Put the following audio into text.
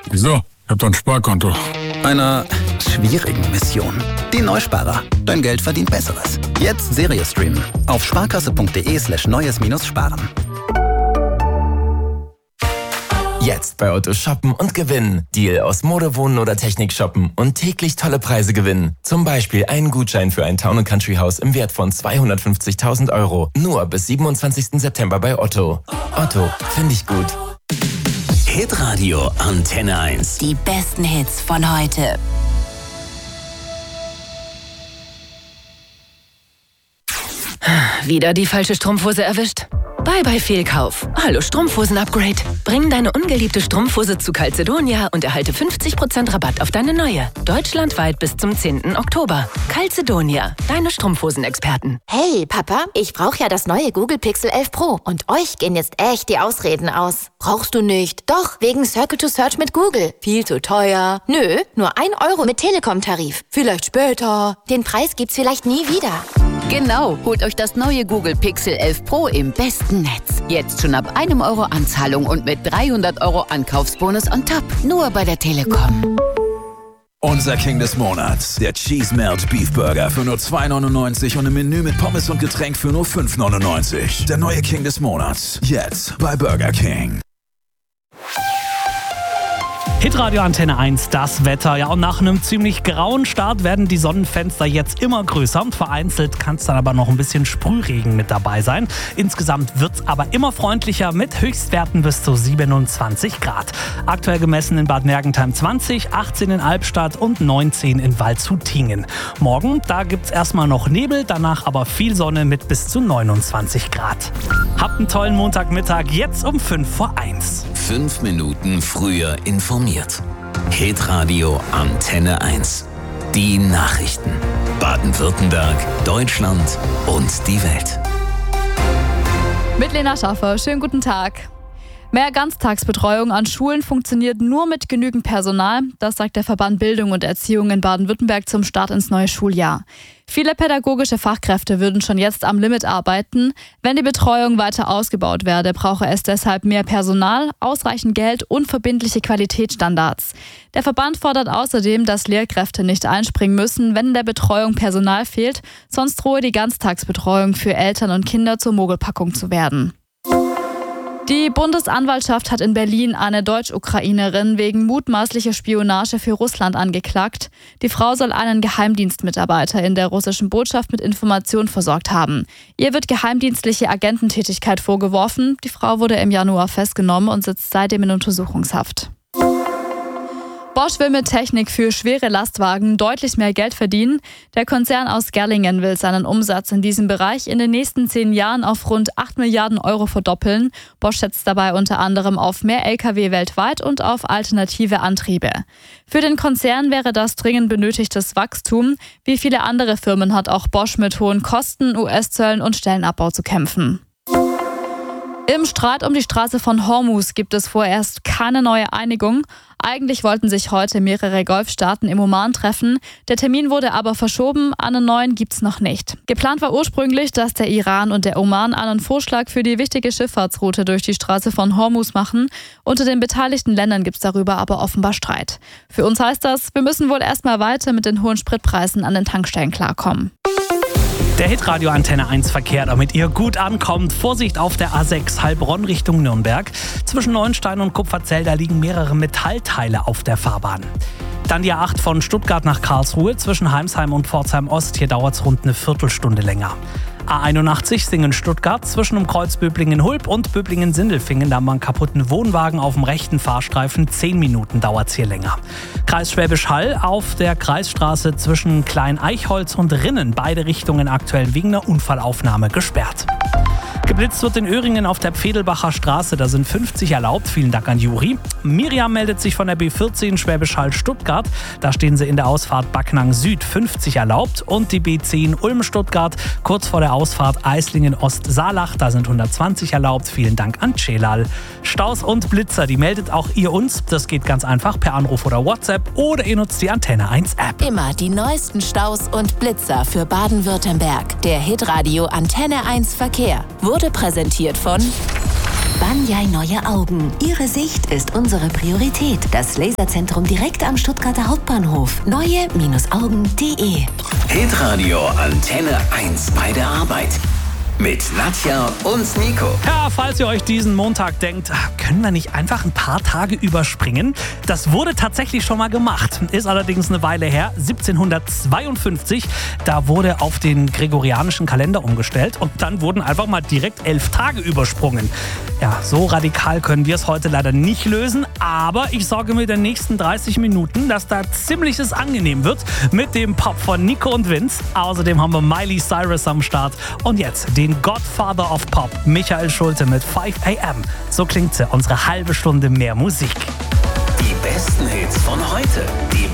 Wieso? Ich hab doch ein Sparkonto. Einer schwierigen Mission. Die Neusparer. Dein Geld verdient Besseres. Jetzt Serie streamen. Auf sparkasse.de/neues-sparen. Jetzt bei Otto shoppen und gewinnen. Deal aus Mode, Wohnen oder Technik shoppen und täglich tolle Preise gewinnen. Zum Beispiel einen Gutschein für ein Town & Country Haus im Wert von 250.000 €. Nur bis 27. September bei Otto. Otto, finde ich gut. Hitradio Antenne 1. Die besten Hits von heute. Wieder die falsche Strumpfhose erwischt? Bye Fehlkauf. Hallo Strumpfhosen-Upgrade. Bring deine ungeliebte Strumpfhose zu Calzedonia und erhalte 50% Rabatt auf deine neue. Deutschlandweit bis zum 10. Oktober. Calzedonia, deine Strumpfhosen-Experten. Hey Papa, ich brauche ja das neue Google Pixel 11 Pro und euch gehen jetzt echt die Ausreden aus. Brauchst du nicht? Doch, wegen Circle to Search mit Google. Viel zu teuer. Nö, nur 1 € mit Telekom-Tarif. Vielleicht später. Den Preis gibt's vielleicht nie wieder. Genau, holt euch das neue Google Pixel 11 Pro im besten Netz. Jetzt schon ab 1 € Anzahlung und mit 300 € Ankaufsbonus on top. Nur bei der Telekom. Unser King des Monats, der Cheese Melt Beef Burger für nur 2,99 und im Menü mit Pommes und Getränk für nur 5,99. Der neue King des Monats, jetzt bei Burger King. Hitradio Antenne 1, das Wetter. Ja, und nach einem ziemlich grauen Start werden die Sonnenfenster jetzt immer größer. Vereinzelt kann es dann aber noch ein bisschen Sprühregen mit dabei sein. Insgesamt wird es aber immer freundlicher mit Höchstwerten bis zu 27 Grad. Aktuell gemessen in Bad Mergentheim 20, 18 in Albstadt und 19 in Waldshut-Tiengen. Morgen, da gibt es erstmal noch Nebel, danach aber viel Sonne mit bis zu 29 Grad. Habt einen tollen Montagmittag, jetzt um 1:05. 5 Minuten früher informiert. Hitradio Antenne 1. Die Nachrichten. Baden-Württemberg, Deutschland und die Welt. Mit Lena Schaffer, schönen guten Tag. Mehr Ganztagsbetreuung an Schulen funktioniert nur mit genügend Personal. Das sagt der Verband Bildung und Erziehung in Baden-Württemberg zum Start ins neue Schuljahr. Viele pädagogische Fachkräfte würden schon jetzt am Limit arbeiten. Wenn die Betreuung weiter ausgebaut werde, brauche es deshalb mehr Personal, ausreichend Geld und verbindliche Qualitätsstandards. Der Verband fordert außerdem, dass Lehrkräfte nicht einspringen müssen, wenn in der Betreuung Personal fehlt, sonst drohe die Ganztagsbetreuung für Eltern und Kinder zur Mogelpackung zu werden. Die Bundesanwaltschaft hat in Berlin eine Deutsch-Ukrainerin wegen mutmaßlicher Spionage für Russland angeklagt. Die Frau soll einen Geheimdienstmitarbeiter in der russischen Botschaft mit Informationen versorgt haben. Ihr wird geheimdienstliche Agententätigkeit vorgeworfen. Die Frau wurde im Januar festgenommen und sitzt seitdem in Untersuchungshaft. Bosch will mit Technik für schwere Lastwagen deutlich mehr Geld verdienen. Der Konzern aus Gerlingen will seinen Umsatz in diesem Bereich in den nächsten 10 Jahren auf rund 8 Milliarden € verdoppeln. Bosch setzt dabei unter anderem auf mehr Lkw weltweit und auf alternative Antriebe. Für den Konzern wäre das dringend benötigtes Wachstum. Wie viele andere Firmen hat auch Bosch mit hohen Kosten, US-Zöllen und Stellenabbau zu kämpfen. Im Streit um die Straße von Hormuz gibt es vorerst keine neue Einigung. Eigentlich wollten sich heute mehrere Golfstaaten im Oman treffen. Der Termin wurde aber verschoben, einen neuen gibt's noch nicht. Geplant war ursprünglich, dass der Iran und der Oman einen Vorschlag für die wichtige Schifffahrtsroute durch die Straße von Hormuz machen. Unter den beteiligten Ländern gibt's darüber aber offenbar Streit. Für uns heißt das, wir müssen wohl erstmal weiter mit den hohen Spritpreisen an den Tankstellen klarkommen. Der Hitradio Antenne 1 Verkehr, damit ihr gut ankommt. Vorsicht auf der A6 Heilbronn Richtung Nürnberg. Zwischen Neuenstein und Kupferzell, da liegen mehrere Metallteile auf der Fahrbahn. Dann die A8 von Stuttgart nach Karlsruhe. Zwischen Heimsheim und Pforzheim Ost, hier dauert es rund eine Viertelstunde länger. A81 Singen-Stuttgart, zwischen dem Kreuz Böblingen-Hulb und Böblingen-Sindelfingen, da haben wir einen kaputten Wohnwagen auf dem rechten Fahrstreifen. 10 Minuten dauert es hier länger. Kreis Schwäbisch Hall auf der Kreisstraße zwischen Klein-Eichholz und Rinnen. Beide Richtungen aktuell wegen einer Unfallaufnahme gesperrt. Geblitzt wird in Öhringen auf der Pfedelbacher Straße, da sind 50 erlaubt. Vielen Dank an Juri. Miriam meldet sich von der B14 Schwäbisch Hall Stuttgart. Da stehen sie in der Ausfahrt Backnang Süd, 50 erlaubt. Und die B10 Ulm Stuttgart, kurz vor der Ausfahrt Eislingen Ost-Saalach, da sind 120 erlaubt. Vielen Dank an Celal. Staus und Blitzer, die meldet auch ihr uns. Das geht ganz einfach per Anruf oder WhatsApp oder ihr nutzt die Antenne 1 App. Immer die neuesten Staus und Blitzer für Baden-Württemberg. Der Hitradio Antenne 1 Verkehr wurde präsentiert von Banyai Neue Augen. Ihre Sicht ist unsere Priorität. Das Laserzentrum direkt am Stuttgarter Hauptbahnhof. Neue-Augen.de. Hitradio Antenne 1 bei der Arbeit. Mit Nadja und Nico. Ja, falls ihr euch diesen Montag denkt, können wir nicht einfach ein paar Tage überspringen? Das wurde tatsächlich schon mal gemacht. Ist allerdings eine Weile her, 1752. Da wurde auf den gregorianischen Kalender umgestellt und dann wurden einfach mal direkt 11 Tage übersprungen. Ja, so radikal können wir es heute leider nicht lösen, aber ich sorge mir in den nächsten 30 Minuten, dass da ziemliches angenehm wird mit dem Pop von Nico und Vince. Außerdem haben wir Miley Cyrus am Start und jetzt den Godfather of Pop, Michael Schulte mit 5 AM. So klingt sie, unsere halbe Stunde mehr Musik. Die besten Hits von heute, die